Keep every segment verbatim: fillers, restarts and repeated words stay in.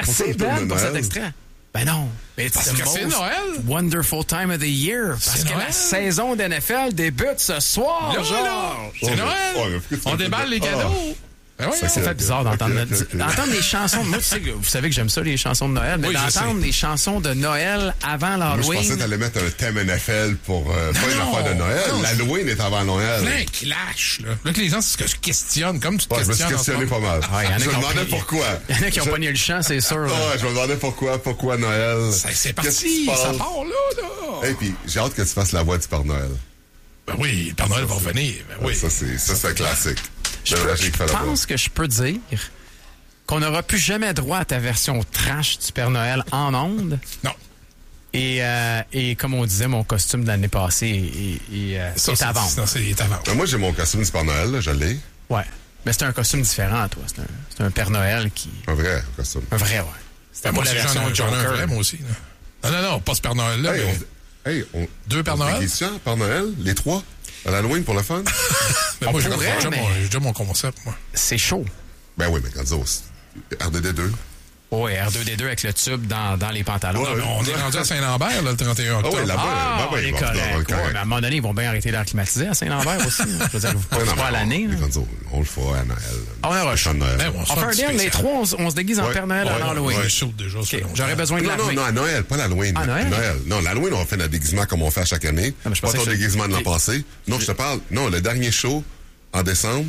assez, Ben, pour cet extrait. Ben non. It's Parce the que c'est most Noël. wonderful time of the year. Parce C'est que Noël. la saison d'N F L débute ce soir, Là, genre. là, c'est Oh, Noël. mais- oh, mais pourquoi tu On fais déballe ça? les cadeaux. Oh. Ben oui, Ça fait bizarre d'entendre ok, notre- ok, ok. d'entendre les chansons. Moi, tu sais, que- vous savez que j'aime ça, les chansons de Noël, mais Oui, je d'entendre sais. les chansons de Noël avant Moi, je l'Halloween. pensais que t'allais mettre un thème N F L pour euh, pas une non, affaire de Noël. non, L'Halloween est avant Noël. plein clash, là. Là que les gens se se questionnent, comme tu te Ouais, je me suis questionnes. en ce questionné moment. pas mal. Ouais, y en a je qui me ont demandais pris- pourquoi. Il y en a qui ont Je- pogné le chant, c'est sûr. là. Ouais, je me demandais pourquoi, pourquoi Noël. Ça, C'est Qu'est-ce qui parti, se ça passe? part là, là. Et puis, j'ai hâte que tu fasses la voix du Père Noël. Ben oui, le Père Noël va revenir. Ben oui. Ça, c'est, ça, c'est un classique. Je, C'est peux- vrai, j'ai je fait la voix. pense que je peux dire qu'on n'aura plus jamais droit à ta version trash du Père Noël en ondes. Non. Et, euh, et comme on disait, mon costume de l'année passée est, est, euh, Ça, est c'est à vendre. Non, c'est il est à vendre. Ben, moi, j'ai mon costume du Père Noël, là, je l'ai. Ouais. Mais c'est un costume différent, toi. C'est un, c'est un Père Noël qui... Un vrai costume. Un vrai, ouais. C'était Ben, pas moi, la aussi, j'en version ai- j'en ai un Joker. vrai, moi aussi. là. Non, non, non, pas ce Père Noël-là, Hey, mais... on, hey, on, Deux Père on se Noël? déguise ça, Père Noël, les trois, à l'Halloween pour le fun? mais moi, j'ai pourrait, déjà, mais- mon- j'ai déjà mon concept, moi. C'est chaud. Ben oui, mais Gonzo, R D D deux. Oui, R deux D deux avec le tube dans, dans les pantalons. Ouais, Non, mais On est rendu à Saint-Lambert, là, le trente et un Ah octobre. oui, là-bas, Ah, ben on oui, est ils vont dans le correct. Ouais, correct. mais à un moment donné, ils vont bien arrêter d'air climatisé à Saint-Lambert aussi. hein. Je veux dire, vous Ouais, ne non, pas à mais l'année. on- là. mais Gonzo, on le fera à Noël. On a rush. Spécial de Noël. Ben, on se On fait fait un un petit deal, les spécial. trois, on, s- on se déguise en Ouais, Père Noël ouais, à Halloween. Ouais, je saute déjà, OK, selon j'aurais ça. besoin de Non, la non, non, à Noël, pas l'Halloween. Ah, Noël? Non, l'Halloween, on fait notre déguisement comme on fait à chaque année. Ah, mais je pas pensais ton que je- déguisement de l'an Ok. passé. Non, je te parle. Non, le dernier show, en décembre.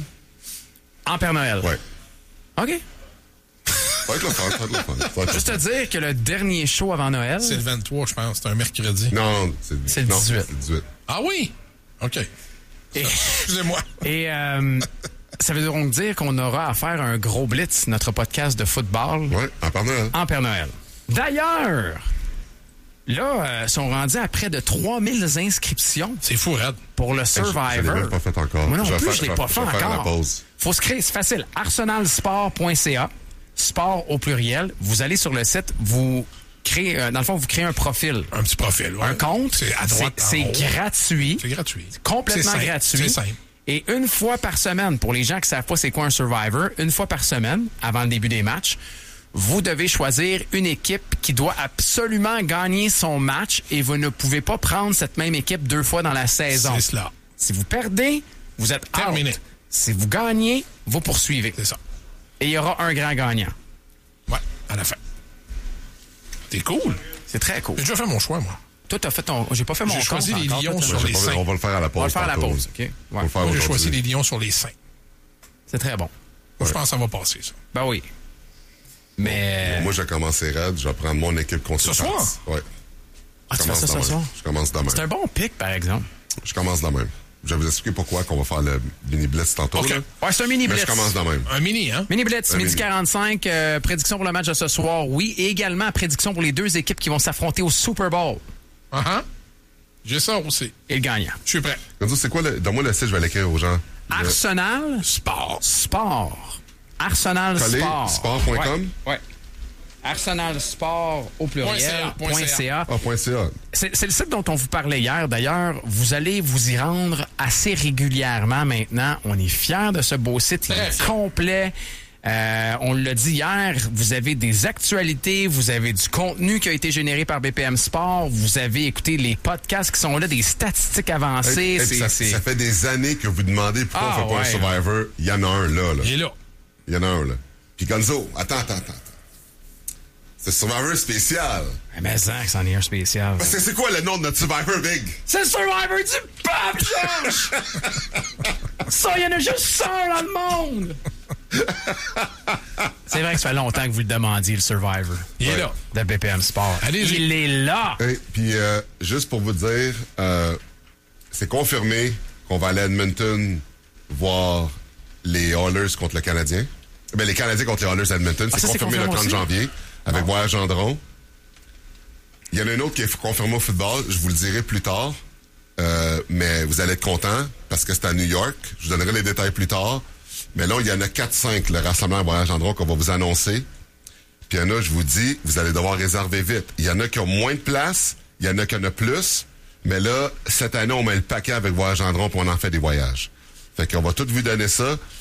En Père Noël. Ouais. OK. Ça va être le fun, ça va être le fun. Ça va être le Juste fun. te dire que le dernier show avant Noël, C'est le vingt-trois, je pense. C'est un mercredi. Non, c'est C'est le non, dix-huit. c'est le dix-huit. Ah oui? OK. et, Excusez-moi. et euh, ça veut donc dire qu'on aura à faire un gros blitz, notre podcast de football, Ouais, en Père Noël. en Père Noël. D'ailleurs, là, euh, sont rendus à près de trois mille inscriptions C'est fou, Red. pour le Je l'ai Survivor. même pas fait encore. Moi non Je vais plus, faire- je l'ai je vais- pas je fait vais faire encore. la pause. Faut se créer, c'est facile. arsenalsport point c a, sport au pluriel. Vous allez sur le site, vous créez, euh, dans le fond, vous créez un profil, Un petit profil, ouais. un compte. C'est à droite. C'est en haut. c'est gratuit. C'est gratuit. Complètement C'est simple. gratuit. C'est simple. Et une fois par semaine, pour les gens qui savent pas c'est quoi un Survivor, une fois par semaine, avant le début des matchs, vous devez choisir une équipe qui doit absolument gagner son match et vous ne pouvez pas prendre cette même équipe deux fois dans la saison. C'est cela. Si vous perdez, vous êtes Terminé. out. Si vous gagnez, vous poursuivez. C'est ça. Et il y aura un grand gagnant. Ouais, à la fin. T'es cool. C'est très cool. J'ai déjà fait mon choix, moi. Toi, t'as fait ton... J'ai pas fait mon J'ai compte choisi les encore. lions Toi, t'as- sur Je les sais pas, seins. on va le faire à la pause. On va le faire à la tantôt. pause, OK? Ouais. On va le faire Moi, j'ai aujourd'hui. choisi les lions sur les seins. C'est très bon. Moi, je pense que ça va passer, ça. Ben oui. Mais... Moi, je vais commencer raide. Je vais prendre mon équipe consultante. Ce soir? Ouais. Ah, Je tu fais ça commence ce demain. soir? Je commence demain. C'est un bon pic, par exemple. Je commence demain. Je vais vous expliquer pourquoi qu'on va faire le mini blitz tantôt. OK. là. Ouais, c'est un mini Mais blitz. je commence demain. Un mini, hein? Mini blitz, Un midi mini. quarante-cinq, euh, prédiction pour le match de ce soir, oui. Et également, prédiction pour les deux équipes qui vont s'affronter au Super Bowl. Uh -huh. J'ai ça aussi. Et le gagnant. Je suis prêt. Gonzo, c'est quoi le. Donne-moi le site, je vais l'écrire aux gens. Le- Arsenal Sport. Sport. Arsenal Collé, Sport. sport point com? Ouais. ouais. Arsenal Sport au pluriel. Point C A, point C A. Ah, point .ca. C'est c'est le site dont on vous parlait hier. D'ailleurs, vous allez vous y rendre assez régulièrement maintenant. On est fiers de ce beau site. Il Très est fiers. complet. Euh, on l'a dit hier, vous avez des actualités, vous avez du contenu qui a été généré par B P M Sport, vous avez écouté les podcasts qui sont là, des statistiques avancées. Hey, hey, c'est- ça, c'est- ça fait des années que vous demandez pourquoi Ah, on fait pas ouais. un Survivor. Il y en a un là. là. Il est là. Il y en a un là. Puis Gonzo, attends, attends, attends. C'est Survivor spécial. Mais ça, que c'en est un spécial. Parce que c'est quoi le nom de notre Survivor, Big? C'est le Survivor du peuple, Georges! Ça, il y en a juste un dans le monde! C'est vrai que ça fait longtemps que vous le demandiez, le Survivor. Il est Ouais. là. De B P M Sport. Allez-y. Il est là! Hey, puis euh, juste pour vous dire, euh, c'est confirmé qu'on va aller à Edmonton voir les Oilers contre le Canadien. Ben, les Canadiens contre les Oilers à Edmonton. Ah, c'est ça, c'est confirmé le confirmé trente aussi? janvier avec Voyage Gendron. Il y en a une autre qui est confirmée au football. Je vous le dirai plus tard. Euh, mais vous allez être contents parce que c'est à New York. Je vous donnerai les détails plus tard. Mais là, il y en a quatre cinq, le rassemblement à Voyage Gendron qu'on va vous annoncer. Puis il y en a, je vous dis, vous allez devoir réserver vite. Il y en a qui ont moins de place, il y en a qui en ont plus. Mais là, cette année, on met le paquet avec Voyage Gendron puis on en fait des voyages. Fait qu'on va tout vous donner ça.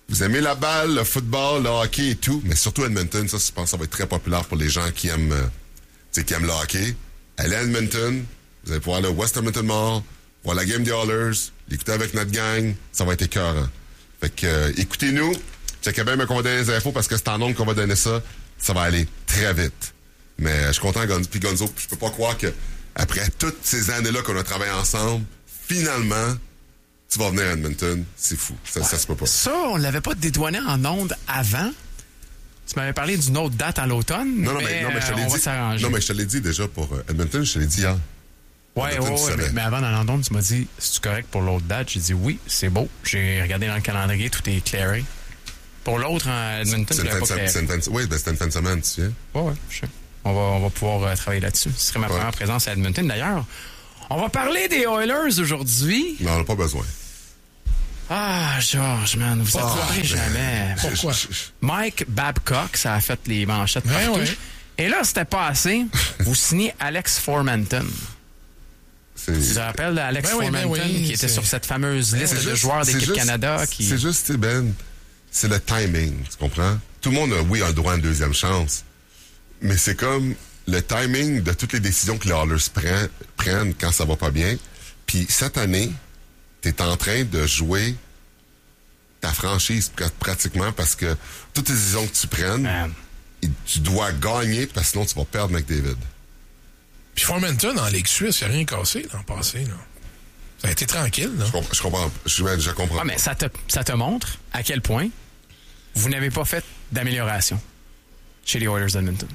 Vous aimez la balle, le football, le hockey et tout, mais surtout Edmonton, ça, je pense que ça va être très populaire pour les gens qui aiment, euh, tu sais, qui aiment le hockey. Allez à Edmonton, vous allez pouvoir aller au West Edmonton Mall, voir la game des Oilers, l'écouter avec notre gang, ça va être écœurant. Fait que, euh, écoutez-nous, checkez bien qu'on va donner les infos parce que c'est en nombre qu'on va donner ça, ça va aller très vite. Mais euh, je suis content, Gonzo, puis Gonzo, je peux pas croire que après toutes ces années-là qu'on a travaillé ensemble, finalement, tu vas venir à Edmonton, c'est fou. Ça, ça se peut pas. Ça, on l'avait pas dédouané en ondes avant. Tu m'avais parlé d'une autre date à l'automne. Non, non, mais, non, mais je te l'ai on dit. va s'arranger. Non, mais je te l'ai dit déjà pour euh, Edmonton, je te l'ai dit hier. Ouais, Edmonton, ouais, tu ouais, savais. mais, mais avant dans l'onde, tu m'as dit, c'est-tu correct pour l'autre date? J'ai dit oui, c'est beau. J'ai regardé dans le calendrier, tout est clairé. Pour l'autre, en Edmonton, C'est je une l'avais fin pas de clairé. semaine. Oui, ben, c'était une fin de semaine, tu sais. Ouais, ouais, je sais. On va, on va pouvoir euh, travailler là-dessus. Ce serait ma Ouais. première présence à Edmonton. D'ailleurs, on va parler des Oilers aujourd'hui. Mais on n'a pas besoin. Ah, Georges, man, vous Ah, n'avouerez ben, jamais. Pourquoi? Je- je- je- Mike Babcock, ça a fait les manchettes Ouais, partout. ouais. Et là, c'était pas assez. Vous signez Alex Formanton. c'est- Tu te rappelles d'Alex Ben oui, ben Formanton oui, qui était c'est- sur cette fameuse liste c'est de juste- joueurs c'est d'équipe juste- Canada qui... C'est juste, tu sais, Ben, c'est le timing, tu comprends? Tout le monde, a, oui, a le droit à une deuxième chance. Mais c'est comme le timing de toutes les décisions que les Oilers prennent, prennent quand ça va pas bien. Puis cette année, tu es en train de jouer ta franchise pr- pratiquement parce que toutes les décisions que tu prennes, Man. et tu dois gagner parce que sinon tu vas perdre McDavid. Puis Formanton, en Ligue suisse, il n'y a rien cassé l'an passé. Là. Ça a été tranquille. Là. Je comprends. Je comprends. Je, je comprends. Ah, mais ça te, ça te montre à quel point vous n'avez pas fait d'amélioration chez les Oilers d'Edmonton.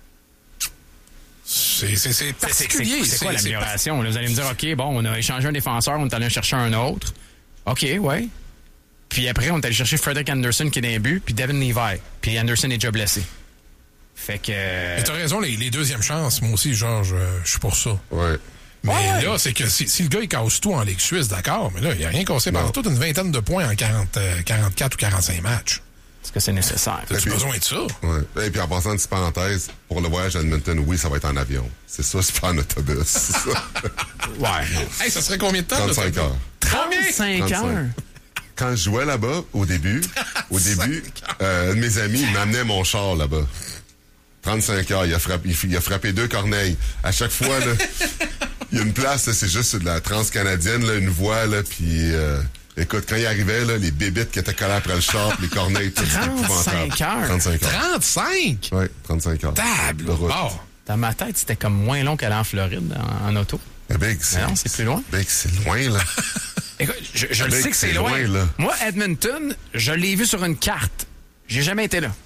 C'est, c'est, c'est C'est, c'est, particulier. c'est quoi c'est- l'amélioration? Là, vous allez me dire, OK, bon, on a échangé un défenseur, on est allé en chercher un autre. OK, ouais. Puis après, on est allé chercher Frederick Anderson qui est dans les buts, puis Devin Levi. Puis Anderson est déjà blessé. Fait que... Mais t'as raison, les, les deuxièmes chances, moi aussi, Georges, euh, je suis pour ça. Ouais. Mais Ouais. là, c'est que si, si le gars, il casse tout en Ligue suisse, d'accord, mais là, il n'y a rien cassé Non. par toute une vingtaine de points en quarante, euh, quarante-quatre ou quarante-cinq matchs. Est-ce que c'est nécessaire? T'as-tu puis- besoin de ça? Ouais. Et puis en passant une petite parenthèse, pour le voyage à Edmonton, oui, ça va être en avion. C'est ça, c'est pas en autobus. C'est ça. Ouais. Hey, ça serait combien de temps? trente-cinq là, heures. trente-cinq trente-cinq. heures. Quand je jouais là-bas, au début, au début, euh, un de mes amis il m'amenait mon char là-bas. trente-cinq heures, il a frappé, il a frappé deux corneilles. À chaque fois, là, il y a une place, là, c'est juste de la transcanadienne, là, une voie, là, puis euh, écoute, quand il arrivait, là, les bébites qui étaient collées après le char, puis les corneilles, tout, c'était épouvantable. trente-cinq heures. trente-cinq heures. trente-cinq? Oui, trente-cinq heures. Table! De route. Bon. Dans ma tête, c'était comme moins long qu'aller en Floride en, en auto. Mais Big, c'est, Mais non, c'est plus loin. Big, c'est loin, là. Écoute, je, je le Mec, sais que c'est c'est loin. loin, là. Moi, Edmonton, je l'ai vu sur une carte. J'ai jamais été là.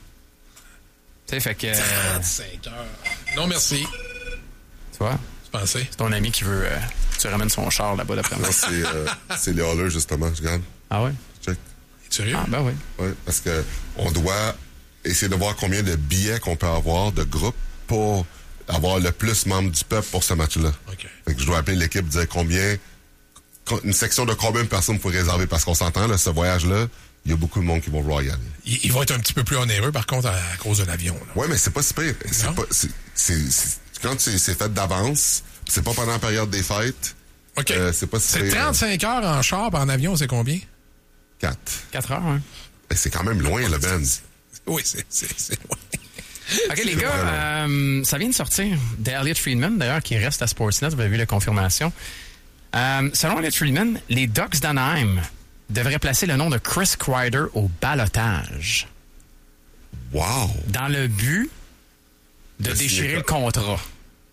Tu sais, fait que... euh, trente-cinq heures. Non, merci. tu vois, Tu pensais? c'est ton ami qui veut... euh, tu ramènes son char là-bas d'après moi. Non, c'est, euh, c'est les Oilers, justement. Je regarde. Ah ouais? Check. Es-tu sérieux? Ah ben oui. Oui, parce que on doit essayer de voir combien de billets qu'on peut avoir de groupe pour avoir le plus membres du peuple pour ce match-là. OK. Fait que je dois appeler l'équipe, dire combien, co- une section de combien de personnes faut réserver, parce qu'on s'entend, là, ce voyage-là, il y a beaucoup de monde qui vont vouloir y aller. Il, il va être un petit peu plus onéreux, par contre, à, à cause de l'avion. Là. Ouais, mais c'est pas si pire. C'est Non? pas, c'est, c'est, c'est- quand c'est, c'est fait d'avance, c'est pas pendant la période des fêtes, OK. euh, c'est pas si C'est pire. trente-cinq heures en char, en avion, c'est combien? Quatre. Quatre heures, hein? Et c'est quand même loin, le Ben. Oui, c'est, c'est, c'est loin. OK, les gars, euh, ça vient de sortir d'Elliot Friedman, d'ailleurs, qui reste à Sportsnet. Vous avez vu la confirmation. Euh, selon Elliot Friedman, les Ducks d'Anaheim devraient placer le nom de Chris Kreider au ballottage Wow! dans le but de De signer déchirer quoi? le contrat.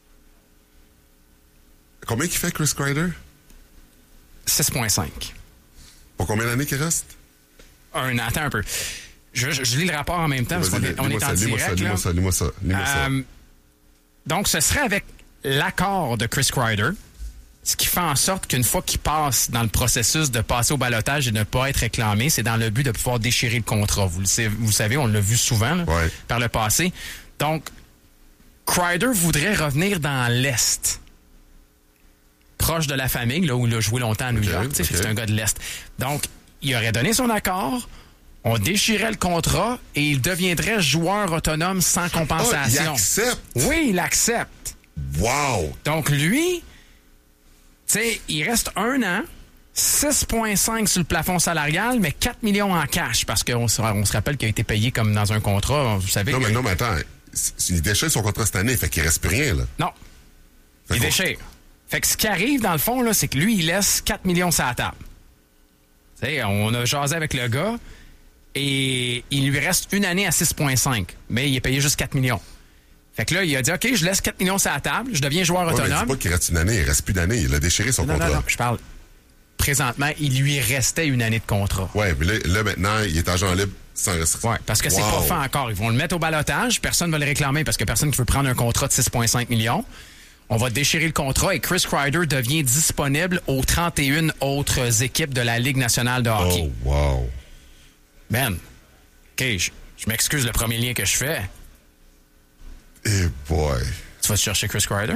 Combien qu'il fait Chris Kreider? six virgule cinq. Pour combien d'années qu'il reste? Un, attends un peu. Je, je- je lis le rapport en même temps parce qu'on Vas-y, est, on lis-moi est en ça, lis-moi ça, direct. lis-moi là. ça, lis-moi ça, lis-moi ça. Euh, donc, ce serait avec l'accord de Chris Kreider, ce qui fait en sorte qu'une fois qu'il passe dans le processus de passer au ballottage et de ne pas être réclamé, c'est dans le but de pouvoir déchirer le contrat. Vous le savez, vous le savez, on l'a vu souvent là, Ouais. par le passé. Donc, Kreider voudrait revenir dans l'Est, proche de la famille, là où il a joué longtemps à New Ok, York. tu sais, ok. C'est un gars de l'Est. Donc, il aurait donné son accord, on déchirait le contrat et il deviendrait joueur autonome sans Ah, il compensation. accepte! Oui, il accepte. Wow! Donc, lui, tu sais, il reste un an. six virgule cinq sur le plafond salarial, mais quatre millions en cash, parce qu'on se, on se rappelle qu'il a été payé comme dans un contrat. Vous savez Non, que... mais non, mais attends. Il déchire son contrat cette année, fait qu'il reste plus rien, là. Non. Fait Il qu'on- déchire. Fait que ce qui arrive, dans le fond, là, c'est que lui, il laisse quatre millions sur la table. Tu sais, on a jasé avec le gars, et il lui reste une année à six virgule cinq, mais il est payé juste quatre millions. Fait que là, il a dit, OK, je laisse quatre millions sur la table, je deviens joueur Ouais, mais autonome. dis pas qu'il reste une année, il reste plus d'année. Il a déchiré son Non, contrat. non, non, je parle. Présentement, il lui restait une année de contrat. Ouais, mais là, là, maintenant, il est agent libre sans restriction. Ouais, parce que c'est Wow. pas fait encore. Ils vont le mettre au ballottage, personne ne va le réclamer parce que personne qui veut prendre un contrat de six virgule cinq millions. On va déchirer le contrat et Chris Kreider devient disponible aux trente et une autres équipes de la Ligue nationale de hockey. Oh, wow. Man, OK, je, je m'excuse le premier lien que je fais. Eh boy. Tu vas chercher Chris Kreider?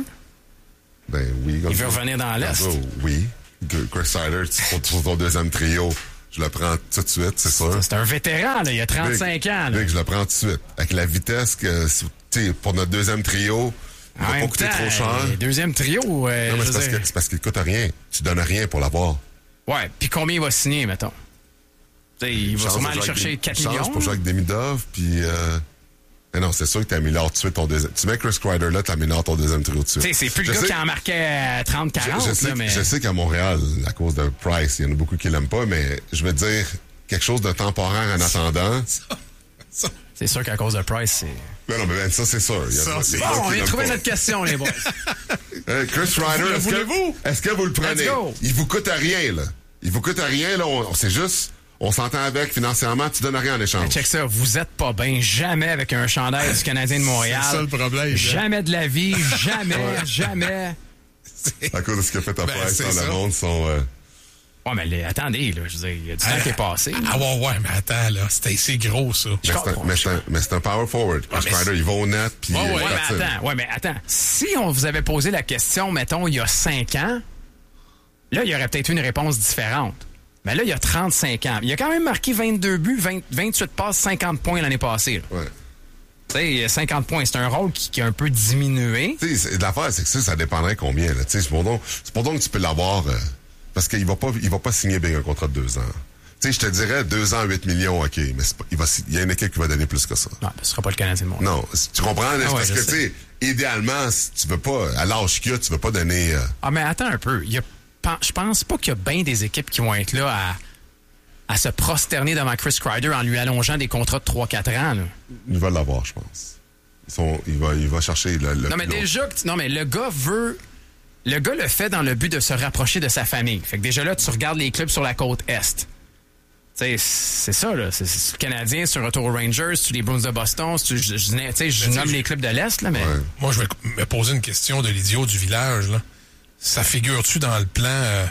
Ben oui. Il veut revenir dans l'Est. Oh, oui. G- Chris Sider, pour, pour ton deuxième trio, je le prends tout de suite, c'est sûr. C'est un vétéran, là, il a trente-cinq Big, ans. Là. Big, je le prends tout de suite. Avec la vitesse que, tu sais, pour notre deuxième trio, il En va pas même coûter temps, trop cher. euh, deuxième trio, euh, Non, mais je c'est veux parce, dire- que, c'est parce qu'il coûte rien. Tu donnes rien pour l'avoir. Ouais, puis combien il va signer, mettons? Tu sais, il va Chance sûrement pour aller jouer avec chercher des- quatre chance millions. pour jouer avec Demidov, puis... Euh... Mais non, c'est sûr que tu améliores tout de suite ton deuxième... Tu mets Chris Kreider là, tu améliores ton deuxième trio tout de suite. Tu sais, c'est plus le Je gars sais- qui en marquait trente quarante, Je, je sais, là, mais... je sais qu'à Montréal, à cause de Price, il y en a beaucoup qui l'aiment pas, mais je veux dire, quelque chose de temporaire en attendant. C'est sûr qu'à cause de Price, c'est... Non, non, mais ben, ça, c'est sûr. Il y a- Ça, il y a c'est- des Bon, gens qui on vient de l'aiment trouver pas. notre question, les boys. Euh, Chris Ryder, Le est-ce que, voulez-vous? est-ce que vous le prenez? Let's go. Il vous coûte à rien, là. Il vous coûte à rien, là. On, on- c'est juste, on s'entend avec financièrement, tu donnes rien en échange. Check ça, vous êtes pas bien jamais avec un chandail du Canadien de Montréal. C'est ça le problème, là. Jamais de la vie, jamais, jamais. À cause de ce que fait ta Ben, Price c'est dans ça. le monde, sont... euh, Ouais, mais les- attendez, là, je veux dire, il y a du temps qui est passé. Ah ouais, ouais, mais attends, là, c'était assez gros, ça. mais c'est un- comprends, mais je c'est un, mais c'est un power forward. Chris mais Ryder, il va au net, puis... Ouais, euh, ouais, Ouais, that's mais it. attends, ouais, mais attends. Si on vous avait posé la question, mettons, il y a cinq ans, là, il y aurait peut-être eu une réponse différente. Mais là, il y a trente-cinq ans. Il a quand même marqué vingt-deux buts, vingt, vingt-huit passes, cinquante points l'année passée. là. Ouais. Tu sais, cinquante points, c'est un rôle qui, qui a un peu diminué. Tu sais, c'est- l'affaire, c'est que ça, ça dépendrait combien, là. Tu sais, c'est pour donc, c'est pour donc que tu peux l'avoir, euh, parce qu'il va pas, il va pas signer bien un contrat de deux ans. Tu sais, je te dirais deux ans, huit millions, OK, mais c'est pas- il va, si- il y a une équipe qui va donner plus que ça. Non, ce sera pas le Canadien de Montréal. Non, c- tu comprends? là, c'est Ah ouais, parce je que, tu sais. sais, idéalement, si tu veux pas, à l'âge qu'il y a, tu veux pas donner, euh, Ah, mais attends un peu. Il y a, pen- je pense pas qu'il y a bien des équipes qui vont être là à, à se prosterner devant Chris Kreider en lui allongeant des contrats de trois quatre ans. là. ils veulent l'avoir, je pense. Ils sont, il va, il va chercher le, le Non, mais plus long. déjà, que tu- non, mais le gars veut. Le gars le fait dans le but de se rapprocher de sa famille. Fait que déjà là, tu regardes les clubs sur la côte Est. Tu sais, c'est ça, là. C'est c'est le Canadien, c'est un retour aux Rangers, c'est les Bruins de Boston, c'est- je, je, je- tu sais, je Mais nomme tu sais, les clubs de l'Est, là, mais. Ouais. Moi, je vais me poser une question de l'idiot du village, là. Ça figure-tu dans le plan euh,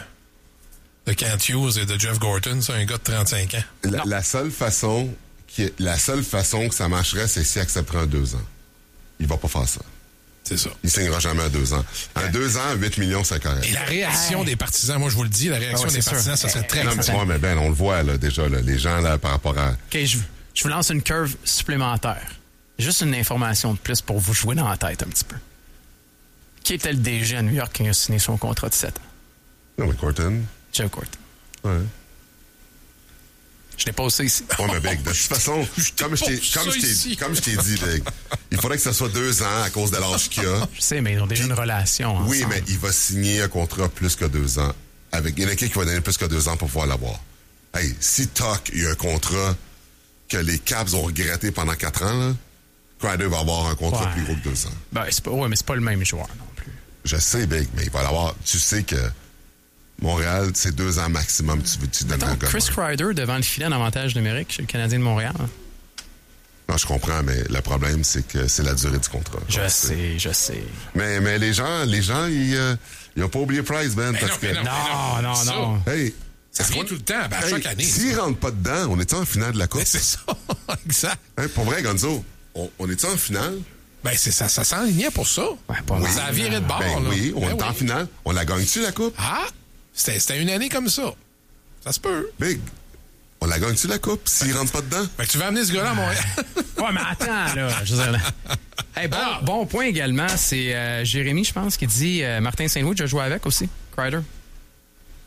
de Kent Hughes et de Jeff Gorton, c'est un gars de trente-cinq ans? La, Non. la seule façon qui est- la seule façon que ça marcherait, c'est s'il accepterait un deux ans. Il va pas faire ça. C'est ça. Il signera jamais un deux ans. Un deux ans, huit millions, c'est correct. Et la réaction des partisans, moi, je vous le dis, la réaction Ah ouais, des c'est partisans, sûr. ça serait très Non, mais, excitant. ouais, mais Ben, on le voit, là, déjà, là, les gens, là, par rapport à... OK, je, je vous lance une curve supplémentaire. Juste une information de plus pour vous jouer dans la tête un petit peu. Qui était le D G à New York qui a signé son contrat de sept ans? Non, mais Corton. Jeff Gorton. Ouais. Je l'ai pas aussi ici. Ouais, mais Big, de toute façon, Je t'ai comme je t'ai, pas comme ça je t'ai, ici. comme je t'ai dit, Big, il faudrait que ce soit deux ans à cause de l'âge qu'il a. Je sais, mais ils ont déjà une relation. Oui, ensemble. mais il va signer un contrat plus que deux ans. Avec, il y en a qui va donner plus que deux ans pour pouvoir l'avoir. Hey, si Tuck, il y a un contrat que les Caps ont regretté pendant quatre ans, là, Kreider va avoir un contrat Ouais. plus gros que deux ans. Ben, c'est pas, ouais, mais c'est pas le même joueur non plus. Je sais, Big, mais il va l'avoir. Tu sais que Montréal, c'est deux ans maximum. Tu veux, tu donnes un Donc, gars. de Chris même. Kreider devant le filet en avantage numérique chez le Canadien de Montréal. Non, je comprends, mais le problème, c'est que c'est la durée du contrat. Je Donc, sais, je sais. Mais, mais les gens, les gens, ils, euh, ils ont pas oublié Price, Ben, Mais parce non, que. mais non. Non, non, Ça, non. Hey, Ça est-ce revient qu'on- tout le temps, ben, à Hey, chaque année. S'ils rentrent pas dedans, on est en finale de la Coupe? Mais c'est ça, exact. Hey, pour vrai, Gonzo, on, on est en finale? Ben, c'est ça, ça s'enlignait pour ça. Ouais, pas mal. Ça a viré de bord, Ben là. oui, on Ben est en finale. On la gagne-tu, la Coupe? Ah, c'était c'était une année comme ça. Ça se peut. Big, on la gagne-tu, la Coupe, s'ils rentrent pas dedans? Fait que tu vas amener ce gars-là à Montréal. Ouais, mais attends, là. Je veux dire, là. Hey, bon, bon point également, c'est euh, Jérémy, je pense, qui dit euh, Martin Saint-Louis, je joue avec aussi, Kreider.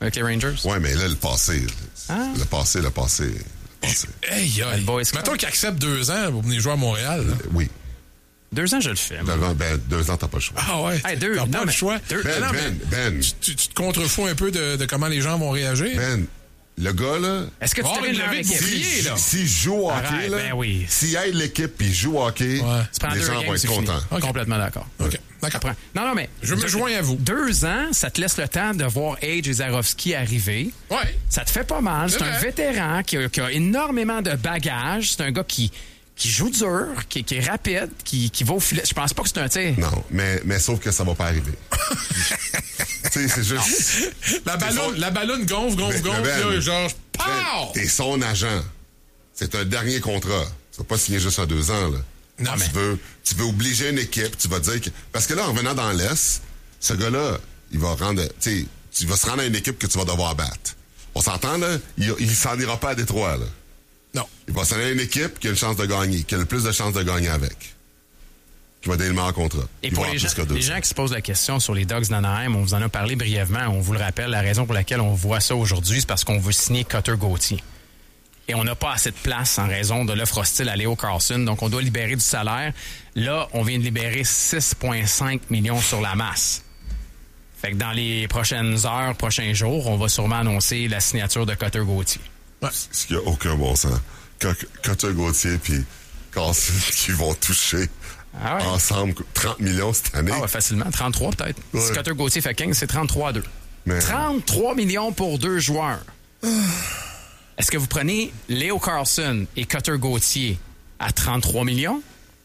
avec les Rangers? Ouais, mais là, le passé. Ah. Le passé, le passé. Le passé. Hey, hey. Mettons qu'il accepte deux ans pour venir jouer à Montréal. Euh, oui. Deux ans, je le fais. Deux ans, ben, deux ans, t'as pas le choix. Ah ouais. Hey, deux, t'as non, pas le mais choix. deux- Ben, Non, non, Ben, mais Ben. Tu, tu te contrefous un peu de, de comment les gens vont réagir? Ben, le gars, là. Est-ce que tu Oh, t'avais il une l'avait équipe? dit. S'il Plié, là. s'il joue au hockey, Arrête, là. ben oui. S'il aide l'équipe et il joue au hockey, Ouais. Tu prends les deux gens games, vont être c'est fini. contents. OK. Complètement d'accord. OK. D'accord. Après. Non, non, mais. Je me deux- joins à vous. Deux ans, ça te laisse le temps de voir Age et Zarovski arriver. Ouais. Ça te fait pas mal. C'est C'est un vrai. vétéran qui a, qui a énormément de bagages. C'est un gars qui, qui joue dur, qui, qui est rapide, qui, qui va au filet. Je pense pas que c'est un tir. Non, mais, mais sauf que ça va pas arriver. Tu sais, c'est juste. La ballonne, la ballonne gonfle, gonfle, Mais- gonfle, mais Ben, là, genre, Ben, pow! t'es son agent. C'est un dernier contrat. Tu vas pas signer juste à deux ans, là. Non, tu mais- veux, tu veux obliger une équipe, tu vas dire que. Parce que là, en revenant dans l'Est, ce gars-là, il va rendre. Tu sais, tu vas se rendre à une équipe que tu vas devoir battre. On s'entend, là? Il, il s'en ira pas à Détroit, là. Non. Il va s'en aller à une équipe qui a une chance de gagner, qui a le plus de chances de gagner avec. Qui va donner le meilleur contrat. Et Il pour va les avoir gens, plus que deux les ans. gens qui se posent la question sur les Ducks d'Anaheim, on vous en a parlé brièvement. On vous le rappelle, la raison pour laquelle on voit ça aujourd'hui, c'est parce qu'on veut signer Cutter Gauthier. Et on n'a pas assez de place en raison de l'offre hostile à Leo Carlson. Donc, on doit libérer du salaire. Là, on vient de libérer six virgule cinq millions sur la masse. Fait que dans les prochaines heures, prochains jours, on va sûrement annoncer la signature de Cutter Gauthier. Ce qui a aucun bon sens. Quand Cutter Gauthier puis Carlson qui vont toucher Ah ouais? ensemble trente millions cette année. Ah ouais, facilement. trente-trois peut-être. Ouais. Si Cutter Gauthier fait quinze, c'est trente-trois à deux. Mais- trente-trois millions pour deux joueurs. Est-ce que vous prenez Leo Carlson et Cutter Gauthier à trente-trois millions?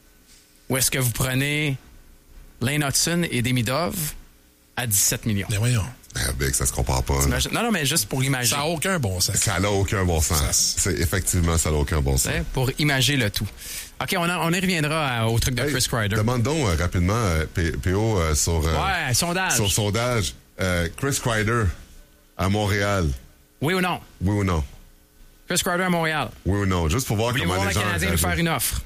Ou est-ce que vous prenez Lane Hudson et Demidov à dix-sept millions? Mais voyons. Ah, Big, ça se compare pas. là. Imagine- Non, non, mais juste pour imaginer. Ça n'a aucun bon sens. Ça n'a aucun bon sens. Ça- C'est, effectivement, ça n'a aucun bon sens. Hein, pour imager le tout. OK, on, en- on y reviendra à- au truc de Hey, Chris Kreider. Demande donc euh, rapidement, euh, P- P O, euh, sur, euh, Ouais, sondage. sur le sondage. Euh, Chris Kreider à Montréal. Oui ou non? Oui ou non? Chris Kreider à Montréal. Oui ou non? Juste pour voir Voulez-vous comment voir les le gens Canadien lui réagissent. faire une offre?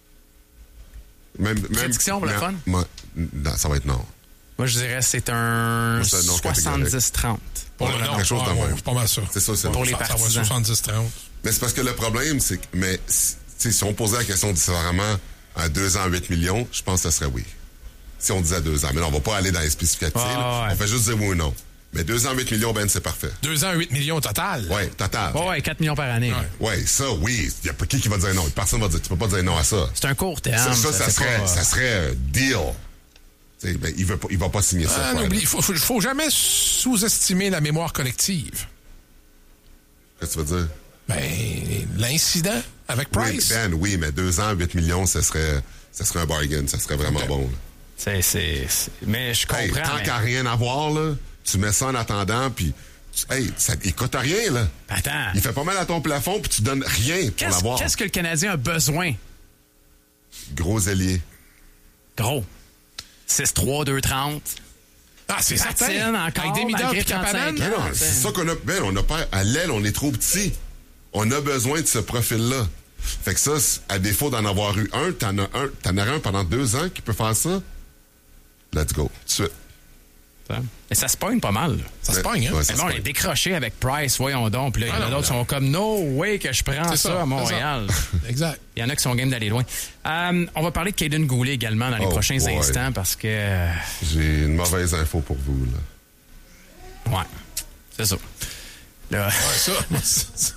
Même, même, Prédiction pour le mais- fun? moi, non, ça va être non. Moi, je dirais c'est un Moi, c'est un non soixante-dix trente. Pour Ouais, le nom, quelque chose de ouais, même. ouais, c'est pas mal ça. C'est ça, c'est Pour les Ça, ça va partisans. soixante-dix trente. Mais c'est parce que le problème, c'est que, mais, si, tu sais, si on posait la question différemment à deux ans, huit millions, je pense que ce serait oui. Si on disait deux ans. Mais là, on va pas aller dans les spécificatifs. Ah, là. ouais. On fait juste dire oui ou non. Mais deux ans, huit millions, ben, c'est parfait. Deux ans, huit millions total. Ouais, total. Ouais, ouais, quatre millions par année. Ouais. Ouais, ça, oui. Il y a pas qui qui va dire non. Personne va dire, tu peux pas dire non à ça. C'est un court terme. Ça, ça, ça c'est serait, pas- ça serait euh, deal. Tu sais, ben, il veut pas, il va pas signer ça. Ah, ouais. n'oublie, faut, faut, faut jamais sous-estimer la mémoire collective. Qu'est-ce que tu veux dire? Ben, l'incident avec Oui, Price. Ben, oui, mais deux ans, huit millions, ça serait, ça serait un bargain. Ça serait vraiment Ok. bon. là. C'est, c'est, c'est- Mais je comprends. Hey, tant mais- qu'à rien à voir, là, tu mets ça en attendant, puis tu- hey, ça, il coûte rien, là. Attends. Il fait pas mal à ton plafond, puis tu donnes rien pour Qu'est-ce, l'avoir. qu'est-ce que le Canadien a besoin? Gros ailier. Gros. six trois, deux trente. Ah, c'est Patine certain. encore, Avec des midors malgré et Kapanen. trente-cinq Non, non, Ah, c'est t'sais. ça qu'on a. Ben, on a pas. À l'aile, on est trop petit. On a besoin de ce profil-là. Fait que ça, c'est- à défaut d'en avoir eu un, t'en as un, t'en aurais un pendant deux ans qui peut faire ça. Let's go. Tout de suite. Et ça se pogne pas mal. là. Ça se pogne, hein? Ouais, ça Mais se bon, on pogne. est décroché avec Price, voyons donc. Puis là, il y en Ah a non, d'autres qui non. sont comme No way que je prends C'est ça, ça, à c'est Montréal. Exact. Il y en a qui sont game d'aller loin. Euh, on va parler de Caden Goulet également dans les Oh, prochains boy. instants parce que. euh, J'ai une mauvaise info pour vous, là. ouais, c'est ça. Là, Ouais, ça.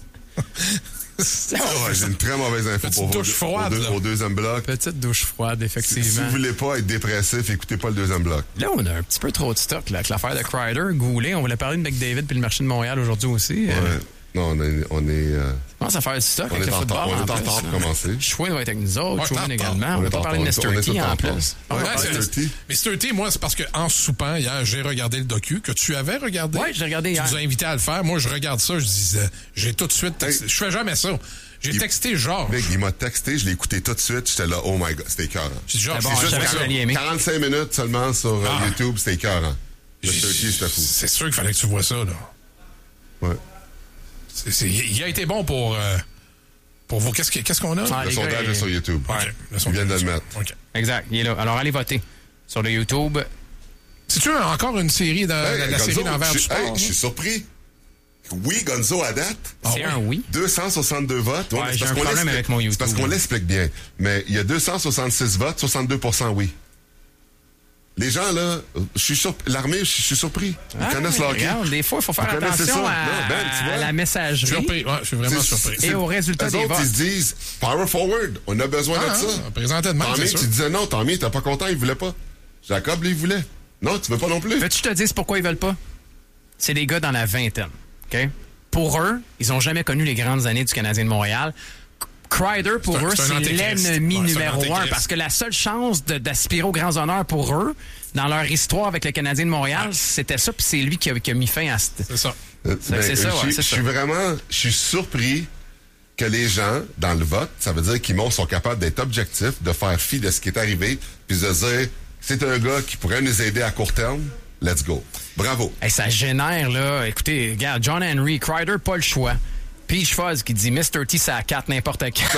Ouais, j'ai une très mauvaise info Petite pour vous. douche froide, au, deux- là. au deuxième bloc. petite douche froide, Si effectivement. vous voulez pas être dépressif, écoutez pas le deuxième bloc. Là, on a un petit peu trop de stock là, avec l'affaire de Kreider, Goulet. On voulait parler de McDavid puis le marché de Montréal aujourd'hui aussi. Euh, Ouais. Non, on est. On est, euh, on commence à faire du stock on avec est le en football. retard- on est en plus, retard pour là. commencer. Chouin va être avec nous autres, Ouais, Chouin t'en également. On On est va pas en parler de retard. On mister est T tout en en retard. plus. Ouais, Ouais, Ouais, ouais, c'est- mister T. mister T, moi, c'est parce qu'en soupant, hier, j'ai regardé le docu que tu avais regardé. Ouais, j'ai regardé Tu hier. nous as invité à le faire. Moi, je regarde ça, je disais, j'ai tout de suite texté. Hey. Je fais jamais ça. J'ai Il- texté Georges. Big, il m'a texté, je l'ai écouté tout de suite, j'étais là, oh my god, c'était écœurant. J'ai dit, Georges, C'est bon, c'est je juste savais ça. que vous alliez aimer. quarante-cinq minutes seulement sur euh, Ah. YouTube, c'était écœurant. mister T, c'était fou. C'est sûr qu'il fallait que tu vois ça, là. Ouais. C'est- c'est- il a été bon pour, euh, pour vous. Qu'est-ce que- qu'est-ce qu'on a? Ah, Le les sondage gars, est sur YouTube. OK. Le Ils sondage. viennent de le mettre. OK. Exact, il est là. Alors, allez voter sur le YouTube. C'est-tu encore une série dans Hey, la, la comme série ça, d'envers je du suis- sport? hey, hein? je suis surpris. Oui, Gonzo, à date. C'est ah, un oui. deux cent soixante-deux votes. Ouais, ouais, j'ai un problème avec mon YouTube. C'est parce qu'on l'explique bien. Mais il y a deux cent soixante-six votes, soixante-deux pour cent oui. Les gens, là, je suis surpris. L'armée, je suis surpris. Ils ah, connaissent leur regarde, des fois, il faut faire attention à, non, ben, tu vois, à la messagerie. Surpris. Ouais, je suis vraiment c'est, surpris. C'est, et au résultat des autres, votes. Ils se disent, power forward, on a besoin ah, de ça. Ah, présentement, Tommy, tu disais non, Tommy, t'es pas content, il voulait pas. Jacob, lui, il voulait. Non, tu veux pas non plus. Veux-tu que je te dise pourquoi ils veulent pas? C'est des gars dans la vingtaine, OK? Pour eux, ils ont jamais connu les grandes années du Canadien de Montréal. Crider, pour c'est eux, un, c'est, c'est l'ennemi ouais, numéro un, un parce que la seule chance de, d'aspirer aux grands honneurs pour eux, dans leur histoire avec le Canadien de Montréal, ouais. c'était ça, puis c'est lui qui a, qui a mis fin à cette... C'est ça. Euh, ben, c'est ça, ouais, Je suis vraiment... Je suis surpris que les gens, dans le vote, ça veut dire qu'ils sont capables d'être objectifs, de faire fi de ce qui est arrivé, puis de dire, c'est un gars qui pourrait nous aider à court terme, let's go. Bravo. Hey, ça génère, là. Écoutez, regarde, John Henry, Crider, pas le choix. Peach Fuzz qui dit mister T, ça a quatre n'importe quand.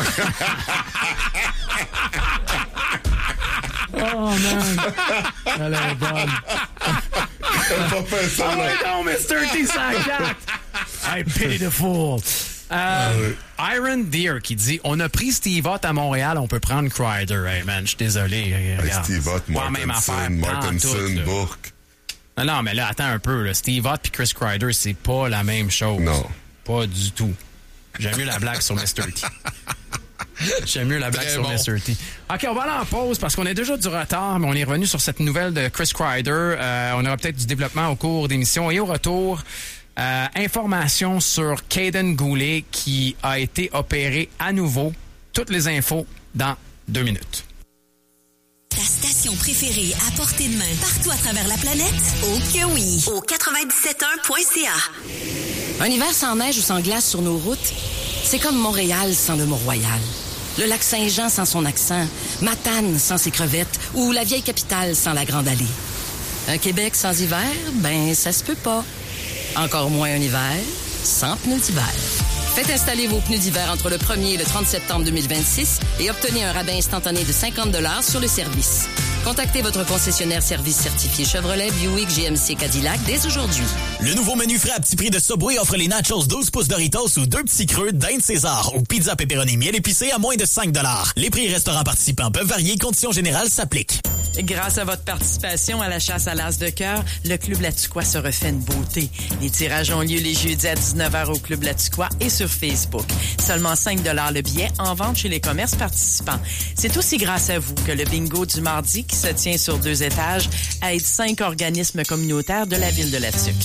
Oh, man. Elle est bonne. Pas fait ça, oh, non, mister T, ça a quatre. I pity the fool. Euh, ah, oui. Iron Deer qui dit on a pris Steve Ott à Montréal, on peut prendre Crider. Hey, man, je suis désolé. Hey, Steve Ott, Martinson, Martinson, Bourque. Non, non, mais là, attends un peu. Là. Steve Ott et Chris Crider, c'est pas la même chose. Non. Pas du tout. J'aime mieux la blague sur mister T. J'aime mieux la blague Très sur bon. mister T. OK, on va aller en pause parce qu'on a déjà du retard, mais on est revenu sur cette nouvelle de Chris Crider. Euh, on aura peut-être du développement au cours d'émission. Et au retour, euh, information sur Caden Goulet qui a été opéré à nouveau. Toutes les infos dans deux minutes. Ta station préférée à portée de main partout à travers la planète? Oh que oui! Au quatre-vingt-dix-sept un point c a. Un hiver sans neige ou sans glace sur nos routes, c'est comme Montréal sans le Mont-Royal. Le lac Saint-Jean sans son accent, Matane sans ses crevettes ou la vieille capitale sans la Grande Allée. Un Québec sans hiver, ben ça se peut pas. Encore moins un hiver sans pneus d'hiver. Faites installer vos pneus d'hiver entre le premier et le trente septembre deux mille vingt-six et obtenez un rabais instantané de cinquante dollars sur le service. Contactez votre concessionnaire service certifié Chevrolet, Buick, G M C, Cadillac dès aujourd'hui. Le nouveau menu frais à petit prix de Subway offre les nachos douze pouces Doritos ou deux petits creux d'Inde César ou pizza pepperoni miel épicé à moins de cinq dollars. Les prix restaurants participants peuvent varier, conditions générales s'appliquent. Grâce à votre participation à la chasse à l'as de cœur, le Club Latuquois se refait une beauté. Les tirages ont lieu les jeudis à dix-neuf heures au Club Latuquois et sur Facebook. Seulement cinq dollars le billet en vente chez les commerces participants. C'est aussi grâce à vous que le bingo du mardi, qui se tient sur deux étages, aide cinq organismes communautaires de la ville de Latuque.